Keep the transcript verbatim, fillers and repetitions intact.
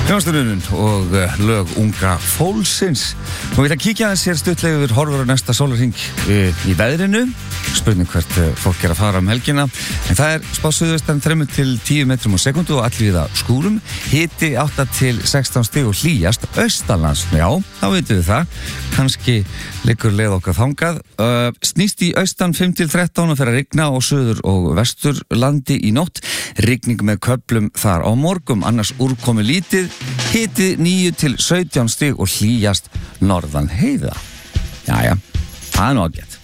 Hljómsveitin og lög unga fólksins. Nú vil að kíkja aðeins hér stuttlega yfir horfur á næsta sólarhring í veðrinu. Spurning hvert fólk er að fara um helgina. En það er spáð suðaustan þrjú til tíu metrum á sekundu og allvíða skúrum. Hiti átta til sextán stig og hlýjast austanlands. Já, þá veitum við það. Kannski liggur leið okkar þangað. Uh, snýst í austan fimm til þrettán og fer að rigna á suður og vesturlandi í nótt. Rigning með köflum þar á morgum, annars úrkomi lítið. Hiti níu til sautján stig og hlýjast norðan heiða. Jæja, það er nú ágætt.